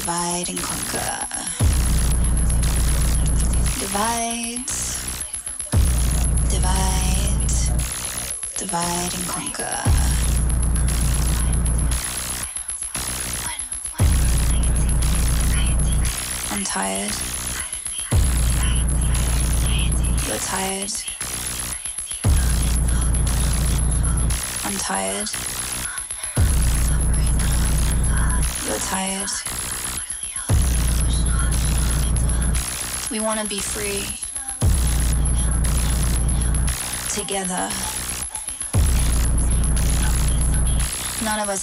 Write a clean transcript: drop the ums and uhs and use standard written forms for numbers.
Divide and conquer. Divide. Divide. Divide and conquer. I'm tired. You're tired. I'm tired. You're tired. We want to be free. Together. None of us